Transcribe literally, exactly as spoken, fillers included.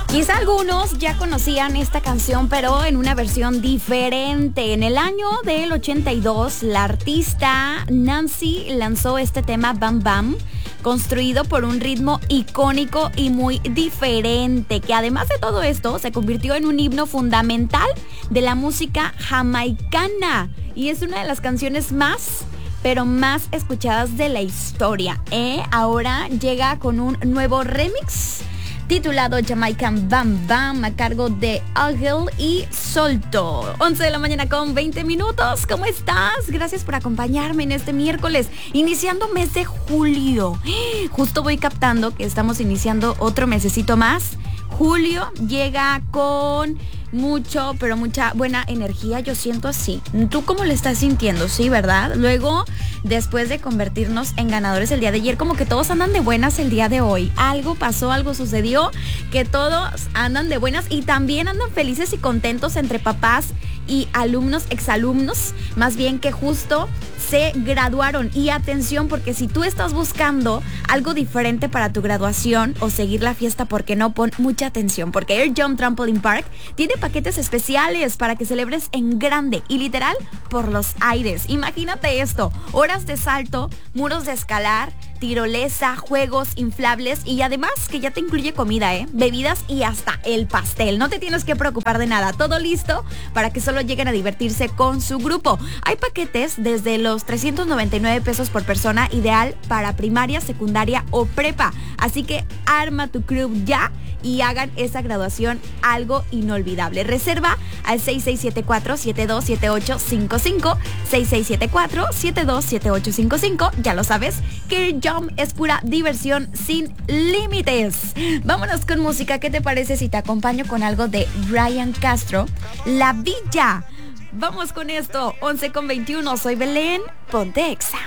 Quizá algunos ya conocían esta canción, pero en una versión diferente. En el año del ochenta y dos, la artista Nancy lanzó este tema Bam Bam, construido por un ritmo icónico y muy diferente, que además de todo esto se convirtió en un himno fundamental de la música jamaicana y es una de las canciones más pero más escuchadas de la historia, ¿eh? Ahora llega con un nuevo remix titulado Jamaican Bam Bam a cargo de Agel y Solto. once de la mañana con veinte minutos. ¿Cómo estás? Gracias por acompañarme en este miércoles, iniciando mes de julio. Justo voy captando que estamos iniciando otro mesecito más. Julio llega con mucho, pero mucha buena energía, yo siento así. ¿Tú cómo le estás sintiendo? Sí, ¿verdad? Luego, después de convertirnos en ganadores el día de ayer, como que todos andan de buenas el día de hoy. Algo pasó, algo sucedió, que todos andan de buenas y también andan felices y contentos entre papás y alumnos, exalumnos, más bien que justo se graduaron. Y atención, porque si tú estás buscando algo diferente para tu graduación o seguir la fiesta, ¿por qué no? Pon mucha atención, porque Air Jump Trampoline Park tiene paquetes especiales para que celebres en grande y literal por los aires. Imagínate esto: horas de salto, muros de escalar, tirolesa, juegos inflables y además que ya te incluye comida, ¿eh? Bebidas y hasta el pastel. No te tienes que preocupar de nada. Todo listo para que solo lleguen a divertirse con su grupo. Hay paquetes desde los trescientos noventa y nueve pesos por persona, ideal para primaria, secundaria o prepa. Así que arma tu crew ya y hagan esa graduación algo inolvidable. Reserva al seis seis siete cuatro, siete dos siete ocho cinco cinco, seis seis siete cuatro, siete dos siete ocho cinco cinco. Ya lo sabes, que Jump es pura diversión sin límites. Vámonos con música. ¿Qué te parece si te acompaño con algo de Ryan Castro? La Villa. Vamos con esto. once con veintiuno. Soy Belén. Ponte Exa.